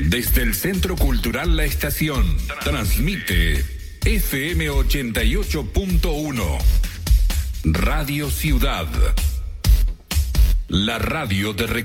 Desde el Centro Cultural La Estación, transmite FM 88.1. Radio Ciudad. La radio de